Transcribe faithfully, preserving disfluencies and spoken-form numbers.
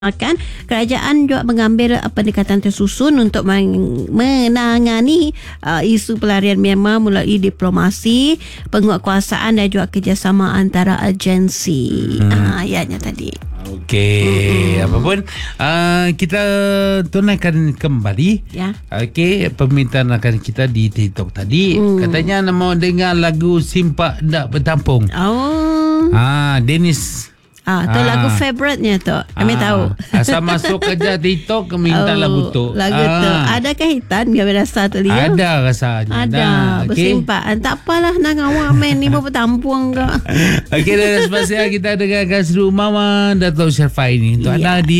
Kan kerajaan juga mengambil uh, pendekatan tersusun untuk men- menangani uh, isu pelarian Myanmar melalui diplomasi, penguatkuasaan dan juga kerjasama antara agensi. Hmm. Uh, ayatnya tadi. Okey, apa pun uh, kita tunaikan kembali. Ya. Okey, permintaan rakan kita di TikTok tadi, hmm. katanya nak mau dengar lagu Simpak Ndak Bertampung. Oh. Ah, Dennis. Ah, tu Ah. lagu favourite-nya tu. Kami Ah, tahu. Asal masuk kerja TikTok minta Oh, lagu tu. Lagu tu. Ah. Ada kaitan kami rasa tu Leo? Ada rasanya. Ada. Okey. Bersimpaan. Tak apalah nak awak main ni bertampung ke. Okey, dan sepatutnya kita dengarkan seru Mama Dato' Syarifah ini untuk Ya. anda di